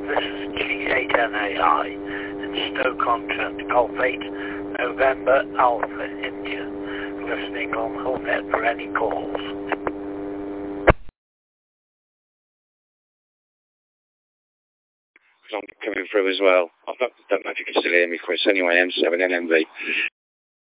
this is G8NAI in Stoke-on-Trent, Golf 8, November Alpha, India. Listening on HomeNet for any calls. I'm coming through as well. I don't know if you can still hear me, Chris. Anyway, M7 NMV.